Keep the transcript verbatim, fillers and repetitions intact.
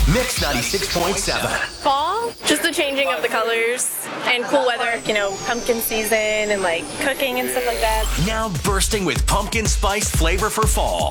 Mix ninety-six point seven. Fall, just the changing of the colors and cool weather, you know, pumpkin season and like cooking and stuff like that. Now bursting with pumpkin spice flavor for fall.